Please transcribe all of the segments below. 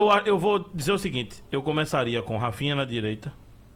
Eu vou dizer o seguinte, eu começaria com Rafinha na direita.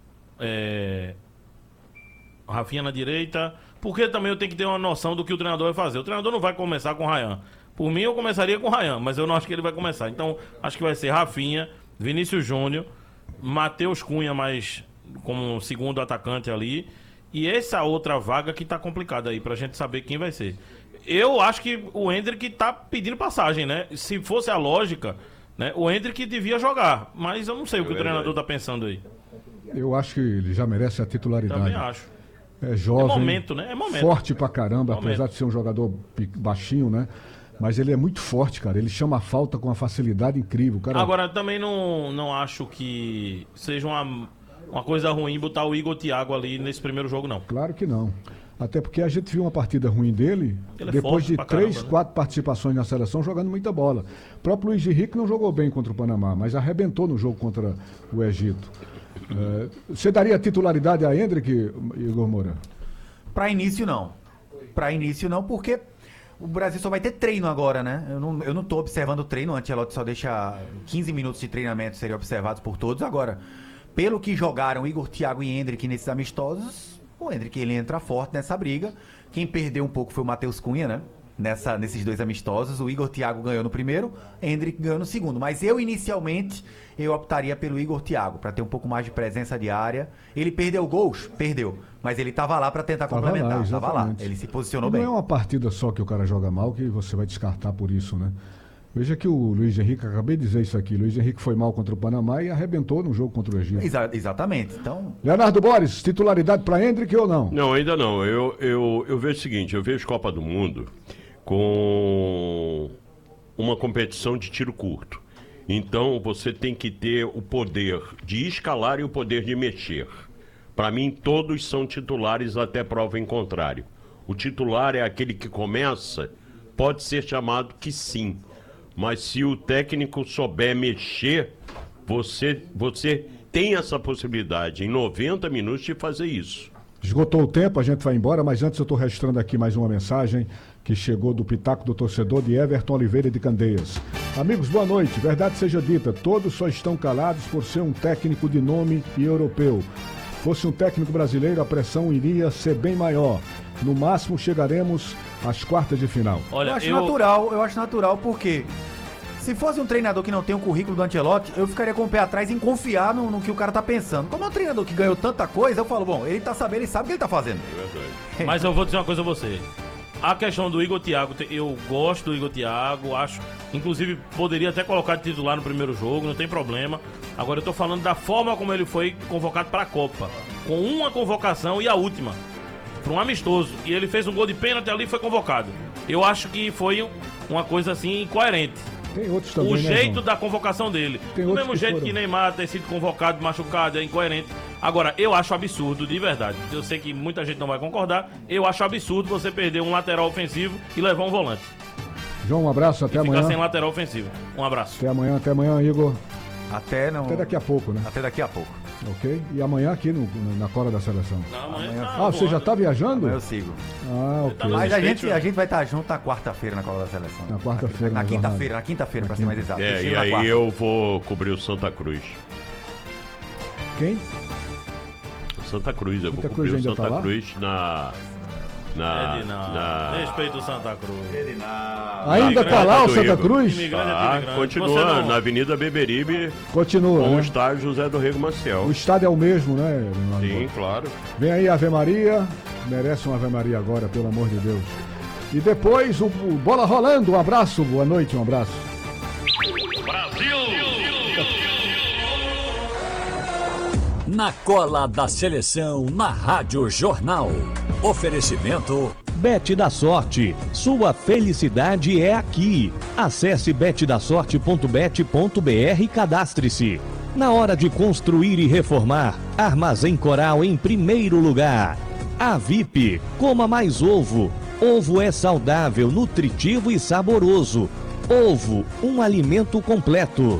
Rafinha na direita, porque também eu tenho que ter uma noção do que o treinador vai fazer. O treinador não vai começar com o Ryan. Por mim, eu começaria com o Ryan, mas eu não acho que ele vai começar. Então, acho que vai ser Rafinha, Vinícius Júnior, Matheus Cunha, mais como segundo atacante ali. E essa outra vaga que tá complicada aí, pra gente saber quem vai ser. Eu acho que o Endrick tá pedindo passagem, né? Se fosse a lógica, né? O Endrick devia jogar. Mas eu não sei o que o treinador tá pensando aí. Eu acho que ele já merece a titularidade. Também acho. É jovem, é momento, né? É momento. Forte pra caramba, apesar de ser um jogador baixinho, né? Mas ele é muito forte, cara. Ele chama a falta com uma facilidade incrível. Cara... Agora, também não acho que seja uma coisa ruim botar o Igor Thiago ali nesse primeiro jogo, não. Claro que não. Até porque a gente viu uma partida ruim dele depois de 3, 4 participações na seleção jogando muita bola. O próprio Luiz Henrique não jogou bem contra o Panamá, mas arrebentou no jogo contra o Egito. Você daria titularidade a Endrick, Igor Moura? Para início não, porque o Brasil só vai ter treino agora, né? Eu não tô observando o treino, o Ancelotti só deixa 15 minutos de treinamento serem observados por todos. Agora, pelo que jogaram Igor, Thiago e Endrick nesses amistosos, o Endrick ele entra forte nessa briga. Quem perdeu um pouco foi o Matheus Cunha, né? Nesses 2 amistosos, o Igor Thiago ganhou no primeiro, Endrick ganhou no segundo. Mas inicialmente, eu optaria pelo Igor Thiago, para ter um pouco mais de presença de área. Ele perdeu gols? Perdeu. Mas ele estava lá para tentar complementar. Estava lá, ele se posicionou bem. Não é uma partida só que o cara joga mal que você vai descartar por isso, né? Veja que o Luiz Henrique, acabei de dizer isso aqui, Luiz Henrique foi mal contra o Panamá e arrebentou no jogo contra o Egito. Exatamente. Então... Leonardo Boris, titularidade para Endrick ou não? Não, ainda não. Eu vejo o seguinte, eu vejo Copa do Mundo com uma competição de tiro curto. Então você tem que ter o poder de escalar e o poder de mexer. Para mim, todos são titulares até prova em contrário. O titular é aquele que começa, pode ser chamado que sim. Mas se o técnico souber mexer, você tem essa possibilidade em 90 minutos de fazer isso. Esgotou o tempo, a gente vai embora, mas antes eu estou registrando aqui mais uma mensagem que chegou do Pitaco do Torcedor de Everton Oliveira de Candeias. Amigos, boa noite. Verdade seja dita, todos só estão calados por ser um técnico de nome e europeu. Fosse um técnico brasileiro, a pressão iria ser bem maior. No máximo chegaremos às quartas de final. Olha, eu acho natural porque se fosse um treinador que não tem o currículo do Ancelotti, eu ficaria com o pé atrás em confiar no que o cara tá pensando. Como é um treinador que ganhou tanta coisa, eu falo, bom, ele tá sabendo, ele sabe o que ele tá fazendo. Mas eu vou dizer uma coisa a você. A questão do Igor Thiago, eu gosto do Igor Thiago, acho, inclusive poderia até colocar de titular no primeiro jogo, não tem problema. Agora eu tô falando da forma como ele foi convocado para a Copa, com uma convocação e a última, para um amistoso, e ele fez um gol de pênalti ali e foi convocado. Eu acho que foi uma coisa assim incoerente. Tem outros também, o jeito da convocação dele. Tem do mesmo jeito que Neymar ter sido convocado, machucado, é incoerente. Agora, eu acho absurdo, de verdade. Eu sei que muita gente não vai concordar. Eu acho absurdo você perder um lateral ofensivo e levar um volante. João, um abraço, até amanhã. Ficar sem lateral ofensivo. Um abraço. Até amanhã, Igor. Até daqui a pouco, né? Até daqui a pouco. Ok? E amanhã aqui na Cola da Seleção. Não, amanhã você já tá viajando? Amanhã eu sigo. Ok. Mas a gente vai estar junto na quarta-feira na Cola da Seleção. Na quarta-feira. Na quinta-feira, pra ser mais exato. E aí eu vou cobrir o Santa Cruz. Quem? Santa Cruz, eu vou Santa cobrir Cruz o ainda Santa tá lá? Cruz Respeito o Santa Cruz. Ainda tá lá o Santa Cruz? Continua na Avenida Beberibe. Continua, com né? o estádio José do Rego Maciel. O estádio é o mesmo, né? Sim, claro. Vem aí Ave Maria. Merece uma Ave Maria agora, pelo amor de Deus. E depois o Bola Rolando. Um abraço, boa noite, um abraço. Brasil! Na Cola da Seleção, na Rádio Jornal. Oferecimento Bet da Sorte, sua felicidade é aqui. Acesse betdasorte.bet.br e cadastre-se. Na hora de construir e reformar, Armazém Coral em primeiro lugar. A VIP, coma mais ovo. Ovo é saudável, nutritivo e saboroso. Ovo, um alimento completo.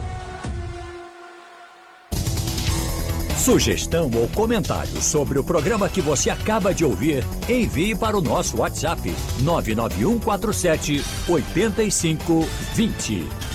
Sugestão ou comentário sobre o programa que você acaba de ouvir, envie para o nosso WhatsApp 99147 8520.